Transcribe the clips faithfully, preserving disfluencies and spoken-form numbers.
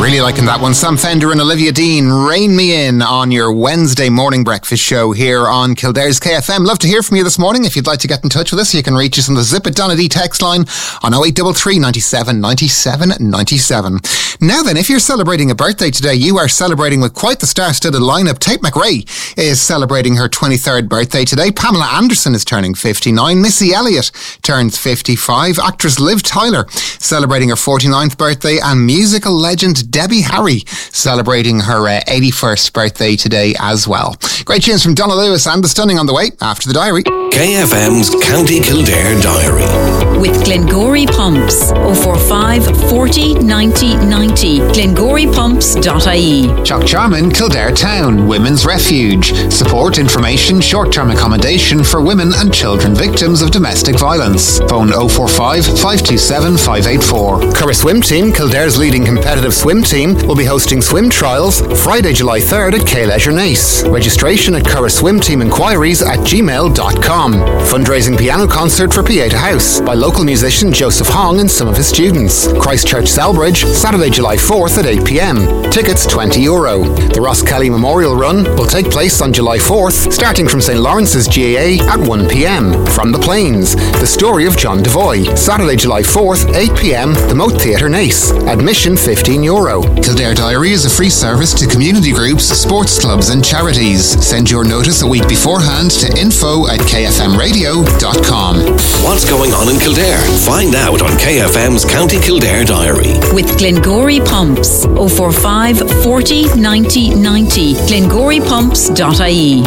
Really liking that one. Sam Fender and Olivia Dean, Rain Me In on your Wednesday morning breakfast show here on Kildare's K F M. Love to hear from you this morning. If you'd like to get in touch with us, you can reach us on the Zip It Donna D text line on oh eight three three, nine seven, nine seven nine seven. Now then, if you're celebrating a birthday today, you are celebrating with quite the star-studded lineup. Tate McRae is celebrating her twenty-third birthday today. Pamela Anderson is turning fifty-nine. Missy Elliott turns fifty-five. Actress Liv Tyler celebrating her forty-ninth birthday. And musical legend Debbie Harry celebrating her uh, eighty-first birthday today as well. Great tunes from Donna Lewis and The Stunning on the way after the diary. K F M's County Kildare Diary. With Glengory Pumps. oh four five, forty, ninety, ninety. glengory pumps dot I E. Chuck Charman, Kildare Town, Women's Refuge. Support, information, short-term accommodation for women and children victims of domestic violence. Phone oh four five, five two seven, five eight four. Curra Swim Team, Kildare's leading competitive swim team, will be hosting swim trials Friday, July third at K Leisure Nace. Registration at curra swim team inquiries at gmail dot com. Fundraising piano concert for Pieta House by local musician Joseph Hong and some of his students. Christchurch Selbridge, Saturday, July fourth at eight p m. Tickets twenty euro. The Ross Kelly Memorial Run will take place on July fourth, starting from St Lawrence's G A A at one p m. From the Plains, the story of John Devoy. Saturday, July fourth, eight p m. The Moat Theatre Nace. Admission fifteen euro. Kildare Diary is a free service to community groups, sports clubs and charities. Send your notice a week beforehand to info at k f m radio dot com. What's going on in Kildare? Find out on K F M's County Kildare Diary. With Glengory Pumps. oh four five, forty, ninety, ninety. glengory pumps dot I E.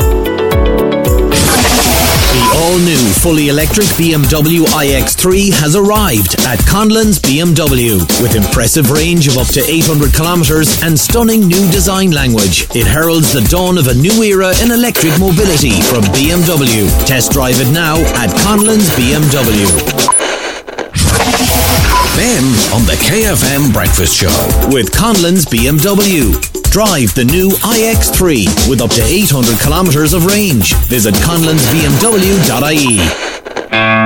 The all-new fully electric B M W i X three has arrived at Conlon's B M W. With impressive range of up to eight hundred kilometres and stunning new design language, it heralds the dawn of a new era in electric mobility from B M W. Test drive it now at Conlon's B M W. Ben on the K F M Breakfast Show. With Conlon's B M W. Drive the new i X three with up to eight hundred kilometres of range. Visit conlons b m w dot I E.